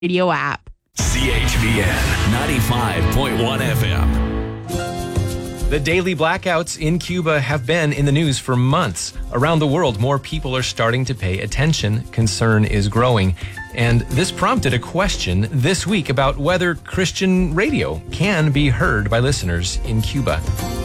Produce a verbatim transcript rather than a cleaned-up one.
Radio app. C H V N ninety-five point one F M. The daily blackouts in Cuba have been in the news for months. Around the world, more people are starting to pay attention. Concern is growing. And this prompted a question this week about whether Christian radio can be heard by listeners in Cuba.